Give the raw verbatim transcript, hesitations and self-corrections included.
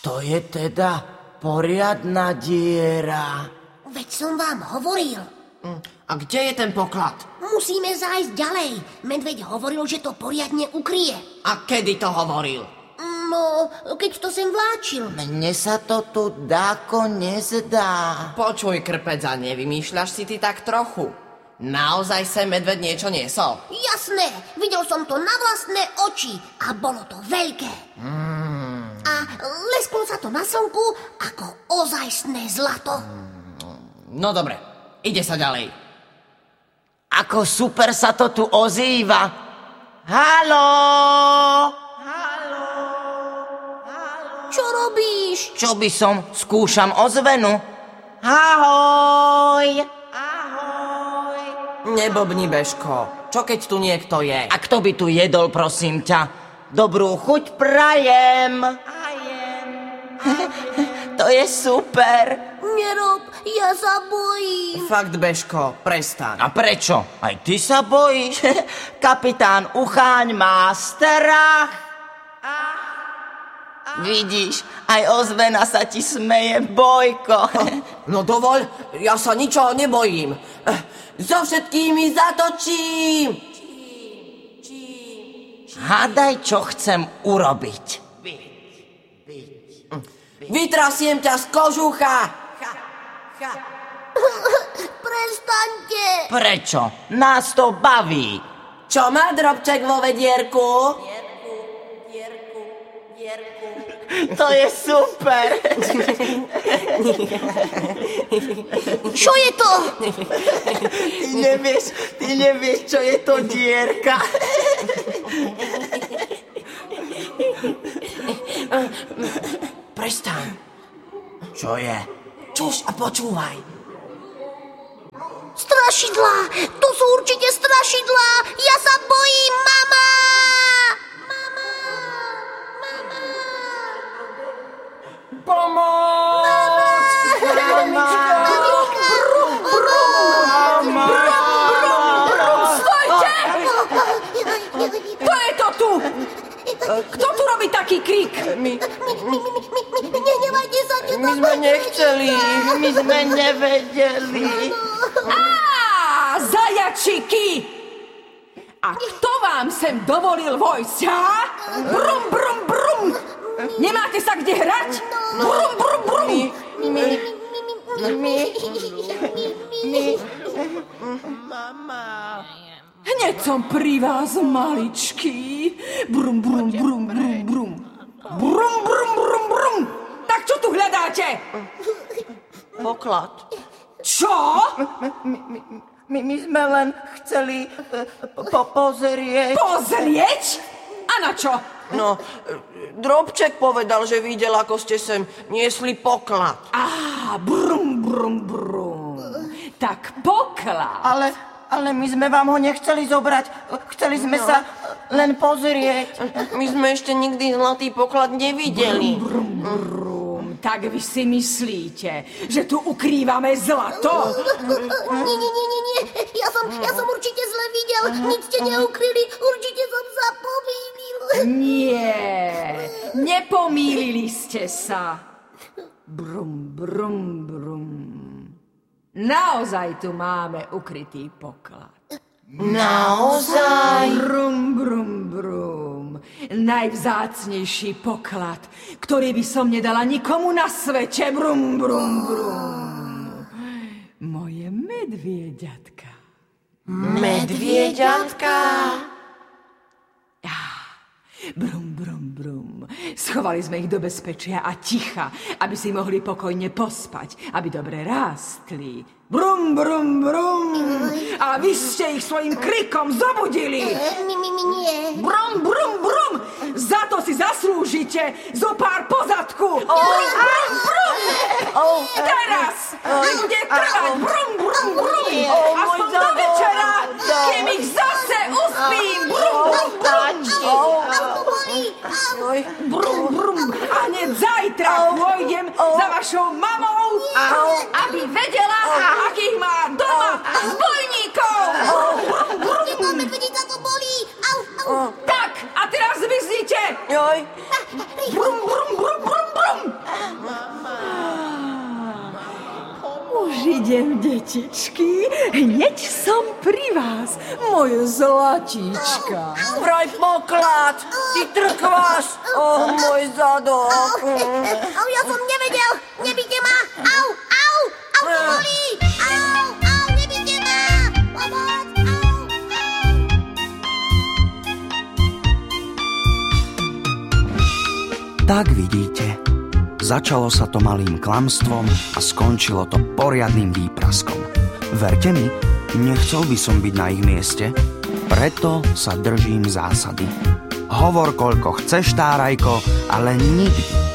To je teda poriadna diera. Veď som vám hovoril. A kde je ten poklad? Musíme zájsť ďalej. Medveď hovoril, že to poriadne ukrie. A kedy to hovoril? No, keď to sem vláčil. Mne sa to tu dáko nezdá. Počuj, krpec, a nevymýšľaš si ty tak trochu? Naozaj sem medveď niečo niesol? Jasné, videl som to na vlastné oči a bolo to veľké. Mm. A lesklo sa to na slnku ako ozajstné zlato. No dobre, ide sa ďalej. Ako super sa to tu ozýva. Haló! Haló! Čo robíš? Čo by som? Skúšam ozvenu. Ahoj! Ahoj! Nebobni, Bežko. Čo keď tu niekto je? A kto by tu jedol, prosím ťa? Dobrú chuť prajem. Prajem. To je super. Nerob, ja sa bojím. Fakt, Bežko, prestaň. A prečo? Aj ty sa bojíš? Kapitán Ucháň má strach. Vidíš, aj ozvena sa ti smeje, Bojko. No dovoľ, ja sa ničoho nebojím. So všetkými zatočím. Hádaj, čo chcem urobiť. Vytrasiem ťa z kožucha. Prestaňte. Prečo? Nás to baví. Čo má drobček vo vedierku? To je super. Čo je to? Ty nevieš, ty nevieš, čo je to dierka. Prestaň. Čo je? Čuš a počúvaj. Strašidlá! To sú určite strašidlá! Ja sa bojím, mama! Mama! Mama! Pomoc! Mama! Stojte! Kto je to tu? Kto tu robí taký krik? My, Nenevajte sa, čo my sme nechceli. My sme nevedeli. Á, zajačiky! A kto vám sem dovolil vojsť, ha? Brum, brum, brum! Nemáte sa kde hrať? Brum, brum, brum! My, my, my, Mama. Hneď som pri vás, maličký. Brum, brum, brum, brum, brum. Brum, brum, brum, brum. Tak čo tu hľadáte? Poklad. Čo? My, my sme len chceli po- pozrieť. Pozrieť? A na čo? No, Drobček povedal, že videl, ako ste sem niesli poklad. Á, brum, brum, brum. Tak poklad. Ale, ale my sme vám ho nechceli zobrať. Chceli sme no. sa len pozrieť. My sme ešte nikdy zlatý poklad nevideli. Brum, brum. Tak vy si myslíte, že tu ukrývame zlato? Nie, nie, nie, nie, nie. Ja som, ja som určite zle videl. Nic ste neukryli. Určite som sa pomýlil. Nie, nepomýlili ste sa. Brum, brum, brum. Naozaj tu máme ukrytý poklad. Naozaj? Brum, brum, brum. Najvzácnejší poklad, ktorý by som nedala nikomu na svete. Brum, brum, brum. Moje medvieďatka. Medvieďatka? Brum, brum, brum. Schovali sme ich do bezpečia a ticha, aby si mohli pokojne pospať, aby dobre rástli. Brum, brum, brum. A vy ste ich svojim krikom zobudili. My, my, my nie. Brum, brum, brum. Za to si zaslúžite zo pár pozadku. Brum, brum, brum. Teraz bude trvať. Brum, brum, brum. Aspoň do večera, kým ich zase uspím. Brum, brum, brum. Brum, brum. A hneď zajtra pôjdem za vašou mamou, aby vedela, akých má doma zbojníkov. Tieto medvedíka to bolí. Au, au. Tak, a teraz zmiznite. Joj. Brum, brum, brum, brum, brum. idem, detičky. Hneď som pri vás, moje zlatíčka. Vraj poklad, ty trkváš, oh, môj zadok. Au, ja som nevedel, nebite ma. Au, au, au, to bolí. Au, au, nebite ma. Pomoc, au, au. Tak vidíte, začalo sa to malým klamstvom a skončilo to poriadnym výpraskom. Verte mi, nechcel by som byť na ich mieste, preto sa držím zásady. Hovor, koľko chceš, Tárajko, ale nikdy